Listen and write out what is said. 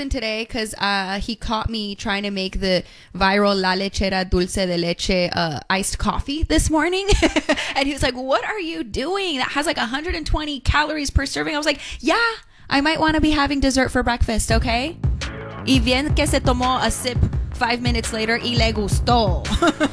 husband today because he caught me trying to make the viral La Lechera Dulce de Leche iced coffee this morning. And he was like, what are you doing? That has like 120 calories per serving. I was like, yeah, I might want to be having dessert for breakfast, okay? Y bien que se tomó a sip 5 minutes later y le gustó.